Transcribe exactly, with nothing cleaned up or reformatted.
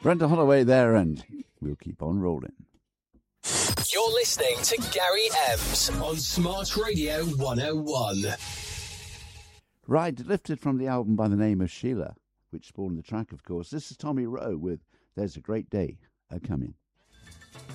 Brenda Holloway there, and we'll keep on rolling. You're listening to Gary Ems on Smart Radio one oh one. Right, lifted from the album by the name of Sheila, which spawned the track, of course. This is Tommy Rowe with There's a Great Day A-Coming.